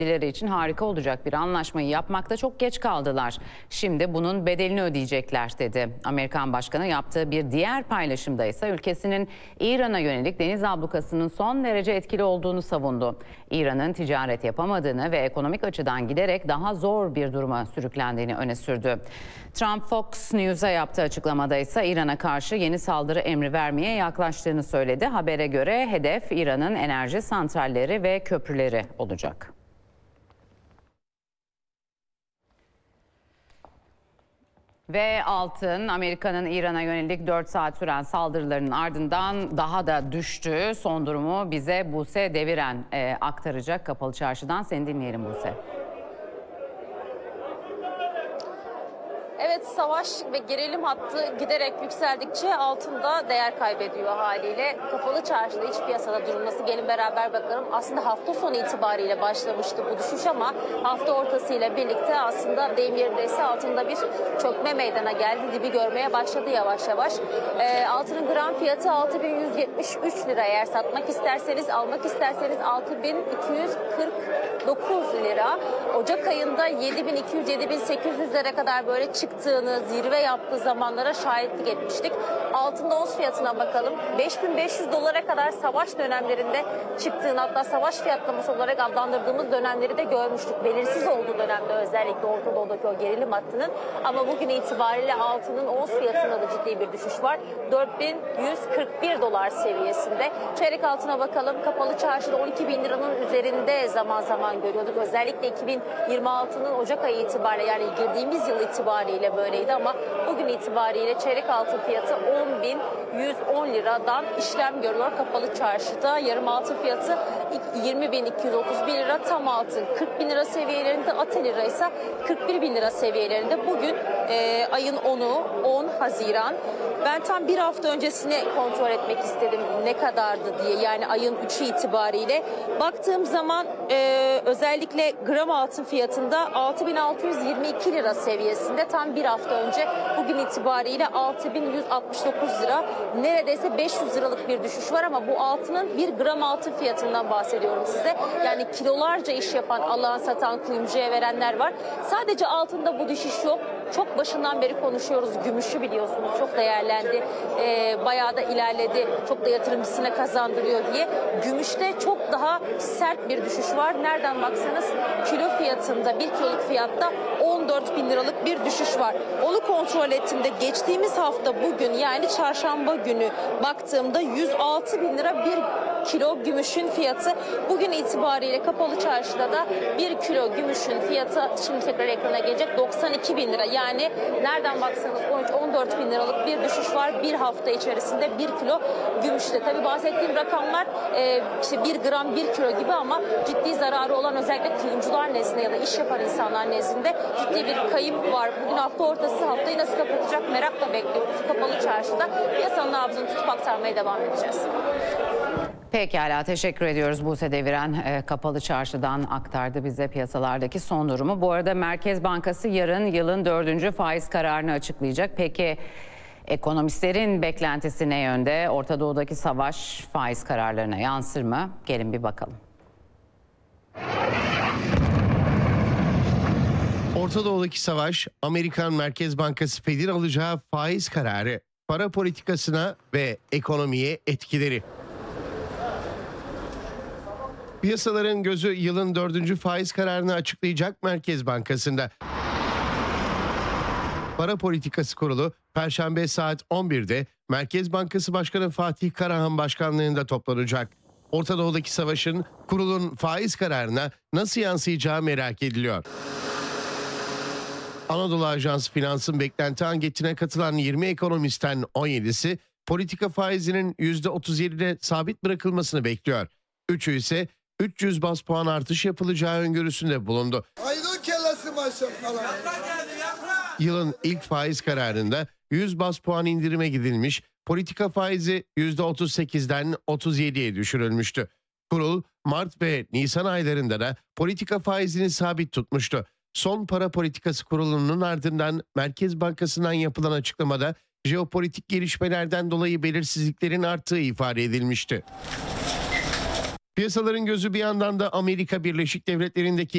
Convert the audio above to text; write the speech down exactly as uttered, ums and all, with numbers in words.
için harika olacak bir anlaşmayı yapmakta çok geç kaldılar. Şimdi bunun bedelini ödeyecekler dedi. Amerikan Başkanı yaptığı bir diğer paylaşımda ise ülkesinin İran'a yönelik deniz ablukasının son derece etkili olduğunu savundu. İran'ın ticaret yapamadığını ve ekonomik açıdan giderek daha zor bir duruma sürüklendiğini öne sürdü. Trump Fox News'a yaptığı açıklamada ise İran'a karşı yeni saldırı emri vermeye yaklaştığını söyledi. Habere göre hedef İran'ın enerji santralleri ve köprüleri olacak. Ve altın, Amerika'nın İran'a yönelik dört saat süren saldırılarının ardından daha da düştü. Son durumu bize Buse Deviren e, aktaracak Kapalı Çarşı'dan. Seni dinleyelim Buse. Evet, savaş ve gerilim hattı giderek yükseldikçe altında değer kaybediyor haliyle. Kapalı Çarşı'da iç piyasada durulması, gelin beraber bakalım. Aslında hafta sonu itibariyle başlamıştı bu düşüş ama hafta ortasıyla birlikte aslında deyim yerindeyse altında bir çökme meydana geldi. Dibi görmeye başladı yavaş yavaş. E, altının gram fiyatı altı bin yüz yetmiş üç lira, eğer satmak isterseniz, almak isterseniz altı bin iki yüz kırk dokuz lira. Ocak ayında yedi bin iki yüz yedi bin sekiz yüz lira kadar böyle çıktığını, zirve yaptığı zamanlara şahitlik etmiştik. Altında ons fiyatına bakalım. beş bin beş yüz dolara kadar savaş dönemlerinde çıktığını, hatta savaş fiyatlaması olarak adlandırdığımız dönemleri de görmüştük. Belirsiz olduğu dönemde özellikle Orta Doğu'daki o gerilim hattının. Ama bugün itibariyle altının ons fiyatında da ciddi bir düşüş var. dört bin yüz kırk bir dolar seviyesinde. Çeyrek altına bakalım. Kapalı Çarşı'da on iki bin liranın üzerinde zaman zaman görüyorduk. Özellikle iki bin yirmi altının Ocak ayı itibariyle, yani girdiğimiz yıl itibariyle böyleydi ama bugün itibariyle çeyrek altın fiyatı on bin yüz on liradan işlem görüyor Kapalı Çarşı'da. Yarım altın fiyatı yirmi bin iki yüz otuz bir lira, tam altın kırk bin lira seviyelerinde, ate lira ise kırk bir bin lira seviyelerinde. Bugün e, ayın onu, on Haziran. Ben tam bir hafta öncesini kontrol etmek istedim ne kadardı diye, yani ayın üçü itibariyle. Baktığım zaman e, özellikle gram altın fiyatında altı bin altı yüz yirmi iki lira seviyesinde, tam bir hafta önce. Bugün itibariyle altı bin yüz altmış dokuz lira, neredeyse beş yüz liralık bir düşüş var ama bu altının bir gram altın fiyatından bahsediyorum size. Yani kilolarca iş yapan, alan, satan, kuyumcuya verenler var. Sadece altında bu düşüş yok. Çok başından beri konuşuyoruz. Gümüşü biliyorsunuz çok değerlendi. Ee, bayağı da ilerledi. Çok da yatırımcısına kazandırıyor diye. Gümüşte çok daha sert bir düşüş var. Nereden baksanız kilo fiyatında, bir kiloluk fiyatta on dört bin liralık bir düşüş var. Onu kontrol ettiğimde geçtiğimiz hafta bugün, yani çarşamba günü baktığımda yüz altı bin lira bir kilo gümüşün fiyatı. Bugün itibariyle Kapalı Çarşı'da da bir kilo gümüşün fiyatı, şimdi tekrar ekrana gelecek, doksan iki bin lira. Yani nereden baksanız on üç on dört bin liralık bir düşüş var bir hafta içerisinde bir kilo gümüşte. Tabii bahsettiğim rakamlar e, işte bir gram bir kilo gibi ama ciddi zararı olan, özellikle kuyumcular nezdinde ya da iş yapan insanlar nezdinde ciddi bir kayıp var. Bugün hafta ortası, haftayı nasıl kapatacak merakla bekliyoruz Kapalı Çarşı'da. Piyasanın nabzını tutup aktarmaya devam edeceğiz. Pekala, teşekkür ediyoruz. Buse Deviren e, Kapalı Çarşı'dan aktardı bize piyasalardaki son durumu. Bu arada Merkez Bankası yarın yılın dördüncü faiz kararını açıklayacak. Peki ekonomistlerin beklentisi ne yönde? Orta Doğu'daki savaş faiz kararlarına yansır mı? Gelin bir bakalım. Orta Doğu'daki savaş, Amerikan Merkez Bankası Fed'in alacağı faiz kararı, para politikasına ve ekonomiye etkileri. Piyasaların gözü yılın dördüncü faiz kararını açıklayacak Merkez Bankası'nda. Para Politikası Kurulu Perşembe saat on birde Merkez Bankası Başkanı Fatih Karahan başkanlığında toplanacak. Orta Doğu'daki savaşın kurulun faiz kararına nasıl yansıyacağı merak ediliyor. Anadolu Ajansı Finans'ın beklenti anketine katılan yirmi ekonomistten on yedisi politika faizinin yüzde otuz yedide sabit bırakılmasını bekliyor. Üçü ise üç yüz baz puan artış yapılacağı öngörüsünde bulundu. Aydın kellesi maşallah. Yılın ilk faiz kararında yüz baz puan indirime gidilmiş, politika faizi yüzde otuz sekizden otuz yediye düşürülmüştü. Kurul Mart ve Nisan aylarında da politika faizini sabit tutmuştu. Son Para Politikası Kurulu'nun ardından Merkez Bankası'ndan yapılan açıklamada jeopolitik gelişmelerden dolayı belirsizliklerin arttığı ifade edilmişti. Piyasaların gözü bir yandan da Amerika Birleşik Devletleri'ndeki